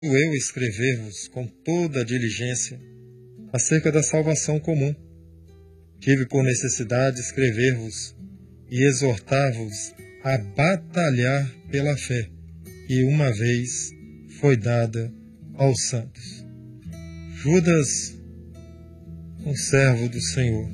eu escrever-vos com toda a diligência acerca da salvação comum. Tive por necessidade escrever-vos e exortar-vos a batalhar pela fé, que uma vez foi dada aos santos. Judas, um servo do Senhor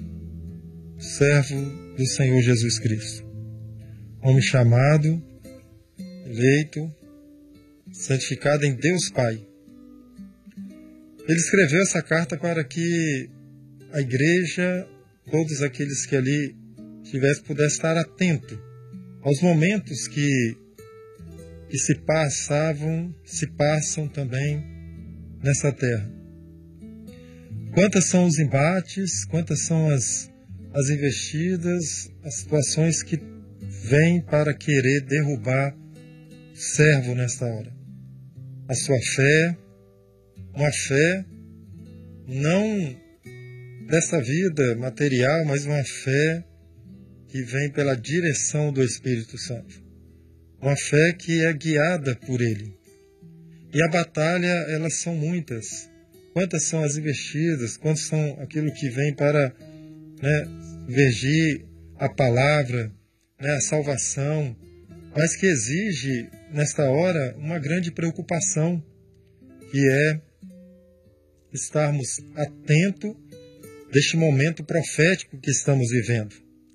Jesus Cristo, homem chamado, eleito, santificado em Deus Pai. Ele escreveu essa carta para que a igreja, todos aqueles que ali pudessem estar atento aos momentos que se passam também nessa terra. Quantas são os embates, quantas são as investidas, as situações que vêm para querer derrubar o servo nesta hora. A sua fé, uma fé não dessa vida material, mas uma fé que vem pela direção do Espírito Santo. Uma fé que é guiada por Ele. E a batalha, elas são muitas. Quantas são as investidas, quantos são aquilo que vem para vergir a palavra, a salvação, mas que exige, nesta hora, uma grande preocupação, que é estarmos atentos deste momento profético que estamos vivendo.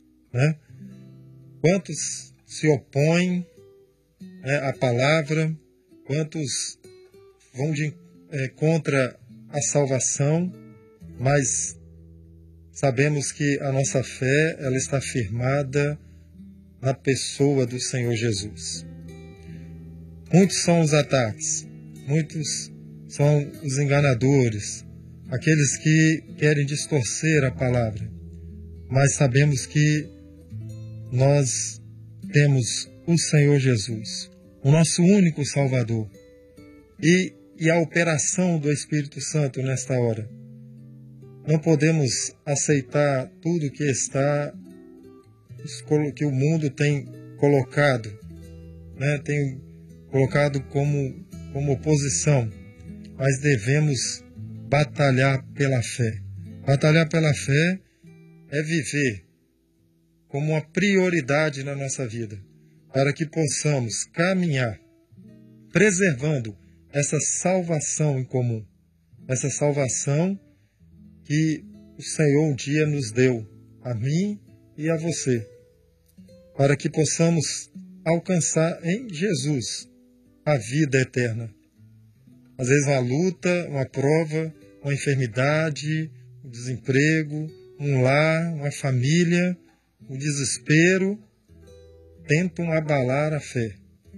Quantos se opõem à palavra, quantos vão contra a salvação, mas sabemos que a nossa fé ela está firmada na pessoa do Senhor Jesus. Muitos são os ataques, muitos são os enganadores, aqueles que querem distorcer a palavra, mas sabemos que nós temos o Senhor Jesus, o nosso único Salvador, e a operação do Espírito Santo nesta hora. Não podemos aceitar tudo que que o mundo tem colocado, tem colocado como oposição, mas devemos batalhar pela fé. Batalhar pela fé é viver como uma prioridade na nossa vida, para que possamos caminhar preservando essa salvação em comum, essa salvação que o Senhor um dia nos deu, a mim e a você, para que possamos alcançar em Jesus a vida eterna. Às vezes uma luta, uma prova, uma enfermidade, um desemprego, um lar, uma família, o desespero, tentam abalar a fé.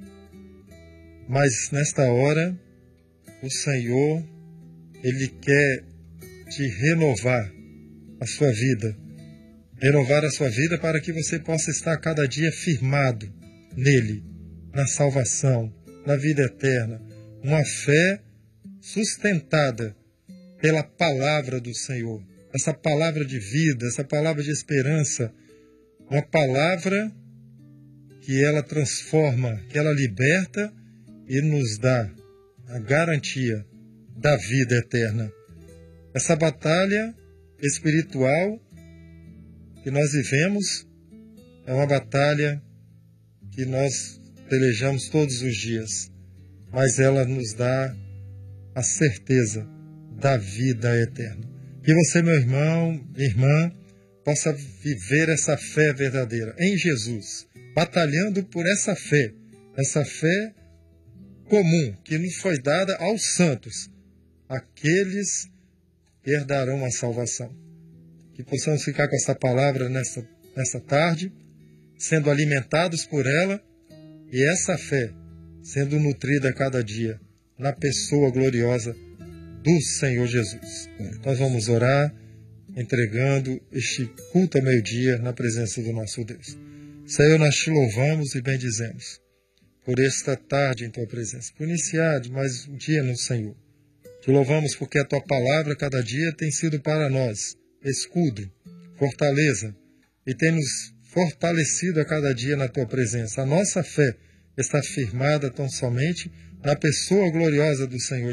Mas nesta hora, o Senhor, Ele quer te renovar a sua vida. Renovar a sua vida para que você possa estar cada dia firmado nele, na salvação, na vida eterna. Uma fé sustentada pela palavra do Senhor. Essa palavra de vida, essa palavra de esperança. Uma palavra que ela transforma, que ela liberta e nos dá a garantia da vida eterna. Essa batalha espiritual que nós vivemos é uma batalha que nós pelejamos todos os dias, mas ela nos dá a certeza da vida eterna. Que você, meu irmão, minha irmã, possa viver essa fé verdadeira em Jesus, batalhando por essa fé comum que nos foi dada aos santos, aqueles que herdarão a salvação. Que possamos ficar com essa palavra nessa tarde, sendo alimentados por ela, e essa fé sendo nutrida a cada dia na pessoa gloriosa do Senhor Jesus. Nós vamos orar, entregando este culto ao meio-dia na presença do nosso Deus. Senhor, nós te louvamos e bendizemos por esta tarde em tua presença, por iniciar mais um dia no Senhor. Te louvamos porque a tua palavra cada dia tem sido para nós escudo, fortaleza, e tem nos fortalecido a cada dia na tua presença. A nossa fé está firmada tão somente na pessoa gloriosa do Senhor